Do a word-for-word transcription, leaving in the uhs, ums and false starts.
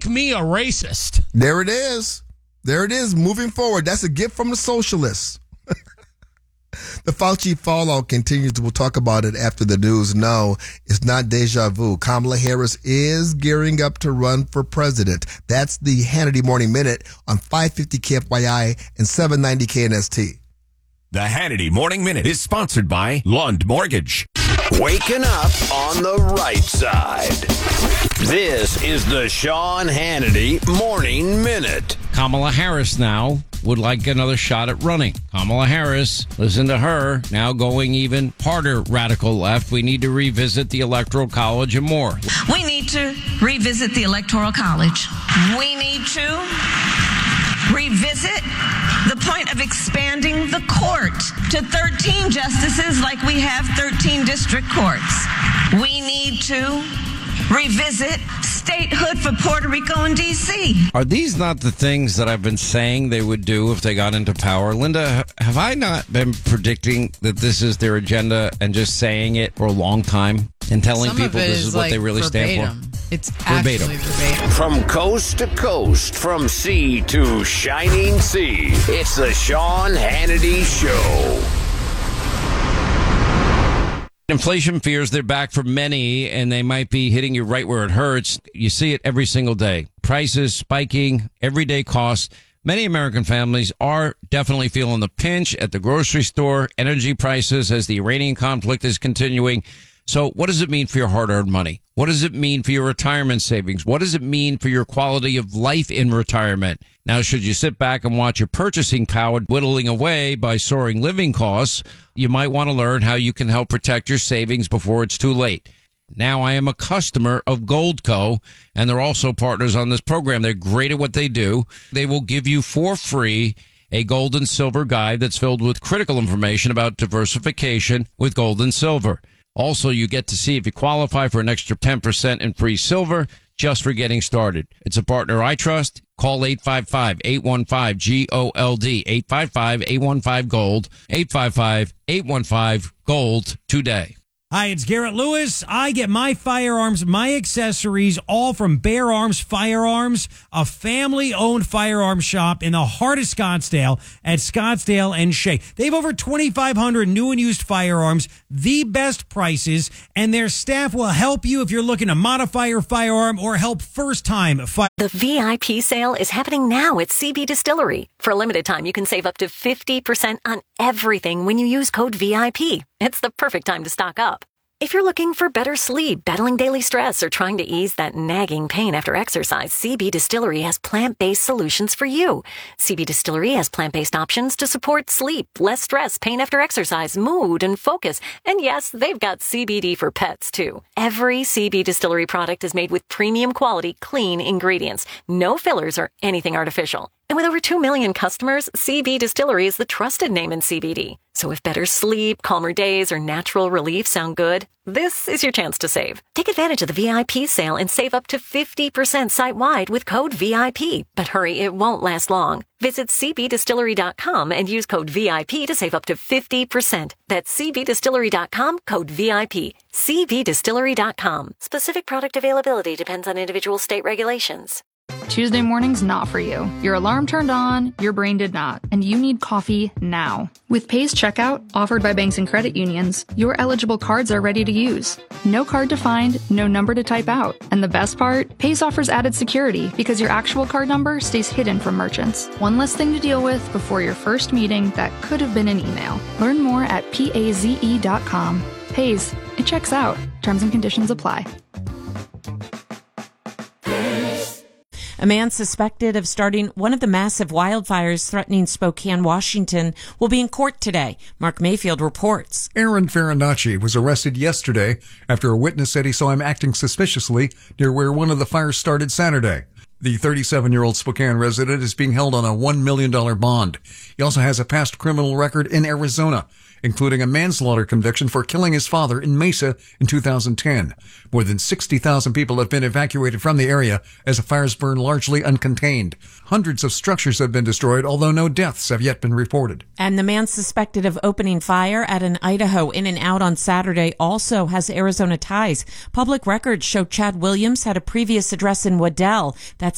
make me a racist. There it is. There it is. Moving forward. That's a gift from the socialists. The Fauci fallout continues. We'll talk about it after the news. No, it's not deja vu. Kamala Harris is gearing up to run for president. That's the Hannity Morning Minute on five fifty K F Y I and seven ninety K N S T. The Hannity Morning Minute is sponsored by Lund Mortgage. Waking up on the right side. This is the Sean Hannity Morning Minute. Kamala Harris now would like another shot at running. Kamala Harris, listen to her, now going even harder radical left. We need to revisit the Electoral College and more. We need to revisit the Electoral College. We need to revisit the point of expanding the court to thirteen justices like we have thirteen district courts. We need to revisit statehood for Puerto Rico and D C. Are these not the things that I've been saying they would do if they got into power? Linda, have I not been predicting that this is their agenda and just saying it for a long time and telling Some people of it this is is what like they really verbatim. stand for? It's actually Verbatim. verbatim. From coast to coast, from sea to shining sea, it's the Sean Hannity Show. Inflation fears, they're back for many, and they might be hitting you right where it hurts. You see it every single day. Prices spiking, everyday costs. Many American families are definitely feeling the pinch at the grocery store, energy prices as the Iranian conflict is continuing. So what does it mean for your hard-earned money? What does it mean for your retirement savings? What does it mean for your quality of life in retirement? Now, should you sit back and watch your purchasing power whittling away by soaring living costs, you might want to learn how you can help protect your savings before it's too late. Now, I am a customer of Goldco, and they're also partners on this program. They're great at what they do. They will give you for free a gold and silver guide that's filled with critical information about diversification with gold and silver. Also, you get to see if you qualify for an extra ten percent in free silver just for getting started. It's a partner I trust. Call eight five five, eight one five, G O L D, eight five five, eight one five, GOLD, eight five five, eight one five, GOLD today. Hi, it's Garrett Lewis. I get my firearms, my accessories, all from Bear Arms Firearms, a family-owned firearms shop in the heart of Scottsdale at Scottsdale and Shea. They have over twenty-five hundred new and used firearms, the best prices, and their staff will help you if you're looking to modify your firearm or help first-time fire. The V I P sale is happening now at C B Distillery. For a limited time, you can save up to fifty percent on everything when you use code V I P. It's the perfect time to stock up. If you're looking for better sleep, battling daily stress, or trying to ease that nagging pain after exercise, C B Distillery has plant-based solutions for you. C B Distillery has plant-based options to support sleep, less stress, pain after exercise, mood, and focus. And yes, they've got C B D for pets, too. Every C B Distillery product is made with premium quality, clean ingredients. No fillers or anything artificial. And with over two million customers, C B Distillery is the trusted name in C B D. So if better sleep, calmer days, or natural relief sound good, this is your chance to save. Take advantage of the V I P sale and save up to fifty percent site-wide with code V I P. But hurry, it won't last long. Visit C B distillery dot com and use code V I P to save up to fifty percent. That's C B distillery dot com, code V I P. C B distillery dot com. Specific product availability depends on individual state regulations. Tuesday morning's not for you. Your alarm turned on, your brain did not, and you need coffee now. With Pace Checkout, offered by banks and credit unions, your eligible cards are ready to use. No card to find, no number to type out. And the best part? Pace offers added security because your actual card number stays hidden from merchants. One less thing to deal with before your first meeting that could have been an email. Learn more at paze dot com. Pace, it checks out. Terms and conditions apply. A man suspected of starting one of the massive wildfires threatening Spokane, Washington, will be in court today. Mark Mayfield reports. Aaron Farinacci was arrested yesterday after a witness said he saw him acting suspiciously near where one of the fires started Saturday. The thirty-seven-year-old Spokane resident is being held on a one million dollars bond. He also has a past criminal record in Arizona, including a manslaughter conviction for killing his father in Mesa in two thousand ten. More than sixty thousand people have been evacuated from the area as the fires burn largely uncontained. Hundreds of structures have been destroyed, although no deaths have yet been reported. And the man suspected of opening fire at an Idaho In-N-Out on Saturday also has Arizona ties. Public records show Chad Williams had a previous address in Waddell. That's